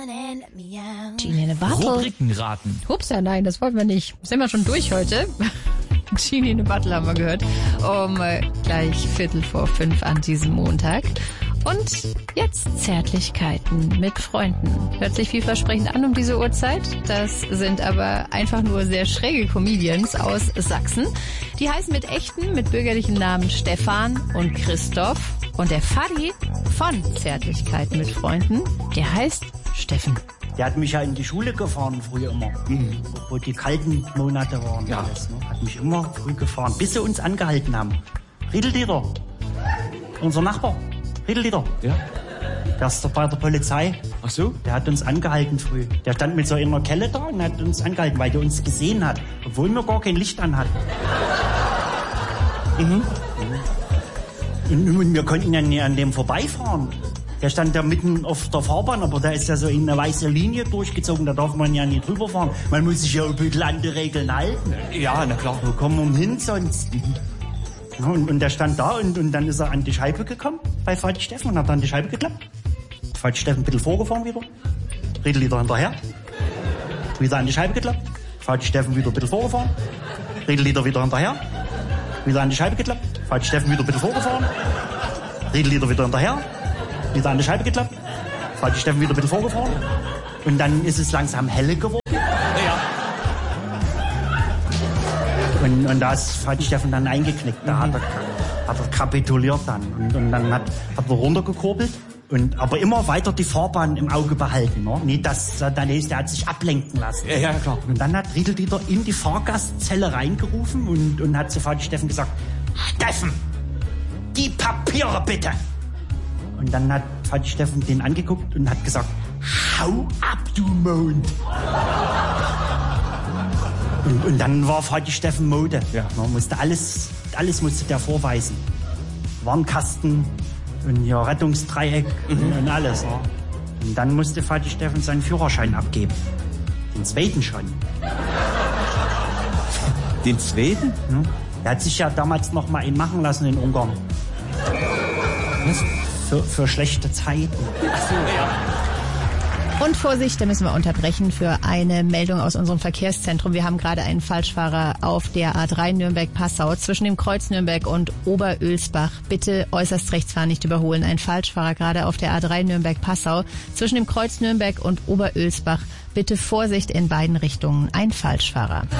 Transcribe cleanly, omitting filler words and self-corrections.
Genie in a Bottle. Rubrikenraten. Hupsa, nein, das wollten wir nicht. Sind wir schon durch heute? Genie in a Bottle haben wir gehört. Gleich 4:45 an diesem Montag. Und jetzt Zärtlichkeiten mit Freunden. Hört sich vielversprechend an um diese Uhrzeit. Das sind aber einfach nur sehr schräge Comedians aus Sachsen. Die heißen mit bürgerlichen Namen Stefan und Christoph. Und der Fadi von Zärtlichkeiten mit Freunden, der heißt Steffen. Der hat mich ja in die Schule gefahren früher immer, wo die kalten Monate waren. Ja. Alles, ne? Hat mich immer früh gefahren, bis sie uns angehalten haben. Riedeldieder, unser Nachbar, Riedeldieder. Ja. Der ist doch bei der Polizei. Ach so? Der hat uns angehalten früh. Der stand mit so einer Kelle da und hat uns angehalten, weil der uns gesehen hat, obwohl wir gar kein Licht an hatten. Und wir konnten ja nie an dem vorbeifahren. Der stand da mitten auf der Fahrbahn, aber da ist ja so eine weiße Linie durchgezogen, da darf man ja nicht drüber fahren. Man muss sich ja ein bisschen an die Regeln halten. Ja, na klar. Wo kommen wir hin sonst? Ja, und der stand da und dann ist er an die Scheibe gekommen bei Vati Steffen und hat dann die Scheibe geklappt. Vati Steffen ein bisschen vorgefahren wieder, Riedellieder hinterher, wieder an die Scheibe geklappt. Vati Steffen wieder ein bisschen vorgefahren, Riedellieder wieder hinterher, wieder an die Scheibe geklappt. Vati Steffen wieder ein bisschen vorgefahren, Riedellieder wieder hinterher, wieder an die Scheibe geklappt. Vati Steffen wieder ein bisschen vorgefahren. Und dann ist es langsam helle geworden. Ja. Und da ist Vati Steffen dann eingeknickt. Da hat er kapituliert dann. Und dann hat er runtergekurbelt. Aber immer weiter die Fahrbahn im Auge behalten. Ne? Nicht, dass dann ist, der hat sich ablenken lassen. Ja, klar. Und dann hat Riedeldieder in die Fahrgastzelle reingerufen und hat zu Vati Steffen gesagt, Steffen, die Papiere bitte. Und dann hat Vati Steffen den angeguckt und hat gesagt, hau ab, du Mond. Und dann war Vati Steffen Mode. Ja. Man musste alles musste der vorweisen. Warnkasten und hier Rettungsdreieck und alles. Ne? Und dann musste Vati Steffen seinen Führerschein abgeben. Den zweiten schon. Den zweiten? Ja. Er hat sich ja damals noch mal einen machen lassen in Ungarn. Was? Für schlechte Zeiten. Ach so, ja. Und Vorsicht, da müssen wir unterbrechen für eine Meldung aus unserem Verkehrszentrum. Wir haben gerade einen Falschfahrer auf der A3 Nürnberg-Passau zwischen dem Kreuz Nürnberg und Oberölsbach. Bitte äußerst rechts fahren, nicht überholen. Ein Falschfahrer gerade auf der A3 Nürnberg-Passau zwischen dem Kreuz Nürnberg und Oberölsbach. Bitte Vorsicht in beiden Richtungen. Ein Falschfahrer.